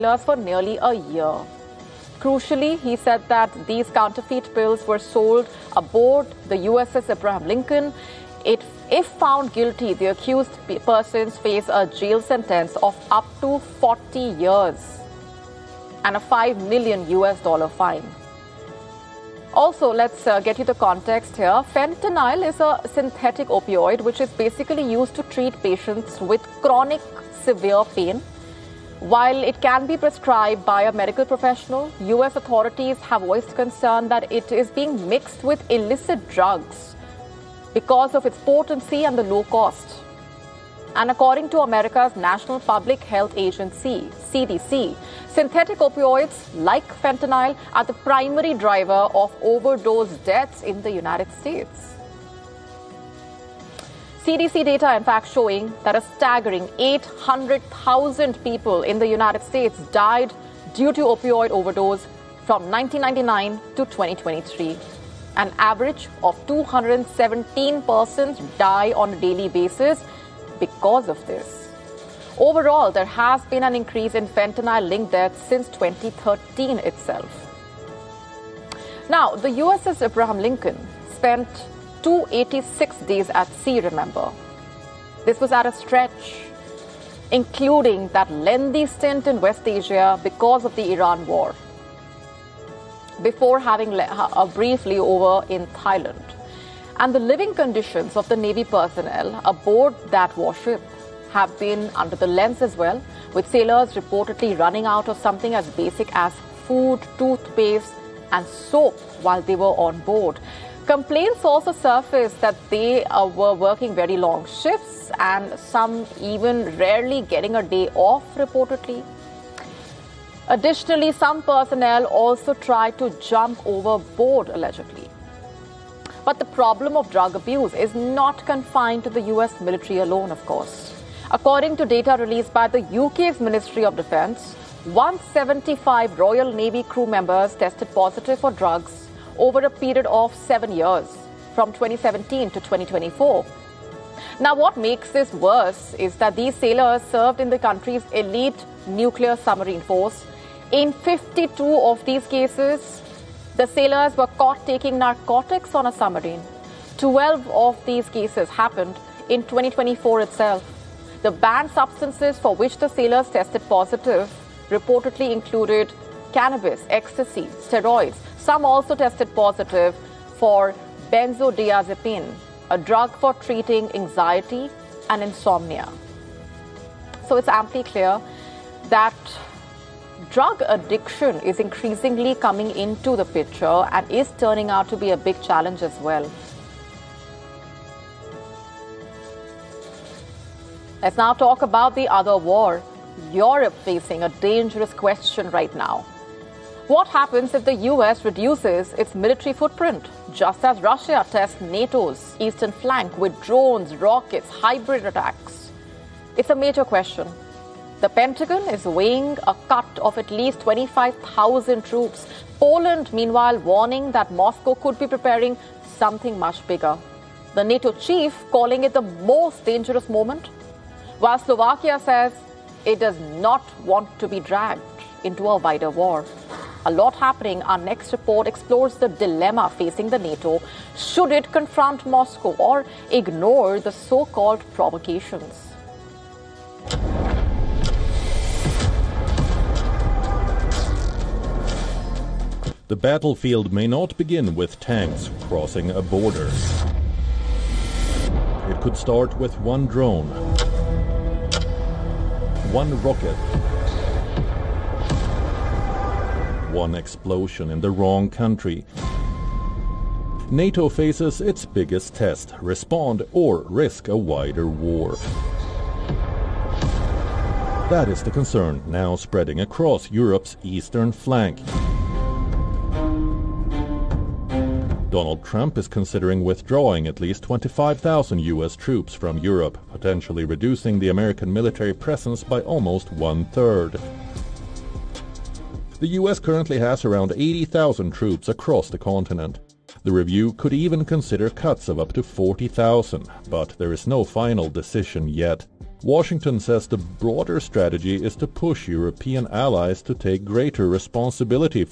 for nearly a year. Crucially, he said that these counterfeit pills were sold aboard the USS Abraham Lincoln. If found guilty, the accused persons face a jail sentence of up to 40 years and a $5 million fine. Also, let's get you the context here. Fentanyl is a synthetic opioid which is basically used to treat patients with chronic severe pain. While it can be prescribed by a medical professional, U.S. authorities have voiced concern that it is being mixed with illicit drugs because of its potency and the low cost. And according to America's National Public Health Agency, CDC, synthetic opioids like fentanyl are the primary driver of overdose deaths in the United States. CDC data, in fact, showing that a staggering 800,000 people in the United States died due to opioid overdose from 1999 to 2023. An average of 217 persons die on a daily basis because of this. Overall, there has been an increase in fentanyl-linked deaths since 2013 itself. Now, the USS Abraham Lincoln spent 286 days at sea, remember. This was at a stretch, including that lengthy stint in West Asia because of the Iran war, before having a brief layover in Thailand. And the living conditions of the Navy personnel aboard that warship have been under the lens as well, with sailors reportedly running out of something as basic as food, toothpaste, and soap while they were on board. Complaints also surfaced that they were working very long shifts and some even rarely getting a day off, reportedly. Additionally, some personnel also tried to jump overboard, allegedly. But the problem of drug abuse is not confined to the US military alone, of course. According to data released by the UK's Ministry of Defence, 175 Royal Navy crew members tested positive for drugs over a period of 7 years, from 2017 to 2024. Now, what makes this worse is that these sailors served in the country's elite nuclear submarine force. In 52 of these cases, the sailors were caught taking narcotics on a submarine. 12 of these cases happened in 2024 itself. The banned substances for which the sailors tested positive reportedly included cannabis, ecstasy, steroids. Some also tested positive for benzodiazepine, a drug for treating anxiety and insomnia. So it's amply clear that drug addiction is increasingly coming into the picture and is turning out to be a big challenge as well. Let's now talk about the other war. Europe facing a dangerous question right now. What happens if the US reduces its military footprint, just as Russia tests NATO's eastern flank with drones, rockets, hybrid attacks? It's a major question. The Pentagon is weighing a cut of at least 25,000 troops. Poland, meanwhile, warning that Moscow could be preparing something much bigger. The NATO chief calling it the most dangerous moment, while Slovakia says it does not want to be dragged into a wider war. A lot happening. Our next report explores the dilemma facing the NATO. Should it confront Moscow or ignore the so-called provocations? The battlefield may not begin with tanks crossing a border. It could start with one drone, one rocket, one explosion in the wrong country. NATO faces its biggest test: respond or risk a wider war. That is the concern now spreading across Europe's eastern flank. Donald Trump is considering withdrawing at least 25,000 US troops from Europe, potentially reducing the American military presence by almost one-third. The US currently has around 80,000 troops across the continent. The review could even consider cuts of up to 40,000, but there is no final decision yet. Washington says the broader strategy is to push European allies to take greater responsibility